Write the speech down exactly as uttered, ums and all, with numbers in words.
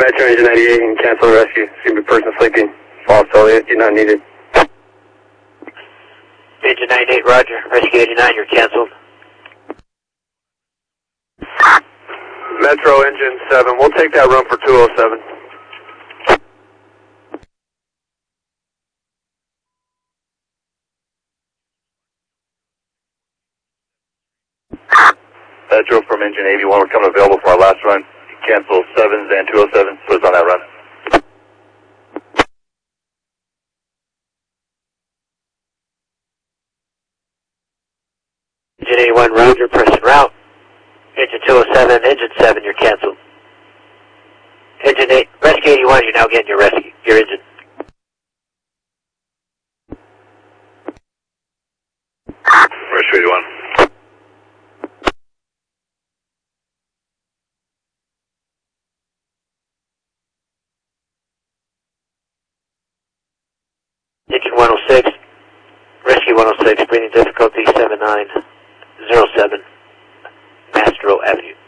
Metro Engine ninety-eight and cancel the rescue. Seem to be person sleeping. False Elliott, you're not needed. Engine ninety-eight, roger. Rescue eighty-nine, you're canceled. Metro Engine seven, we'll take that run for two oh seven. Metro from Engine eighty-one, we're coming available for our last run. Cancel sevens and two oh sevens, put us on that run. Engine eighty-one, roger, press en route. Engine two oh seven, engine seven, you're canceled. Engine eight, rescue eighty-one, you're now getting your rescue, your engine. Rescue eighty-one. Engine one oh six, rescue one oh six, breathing difficulty seven nine zero seven, Mastro Avenue.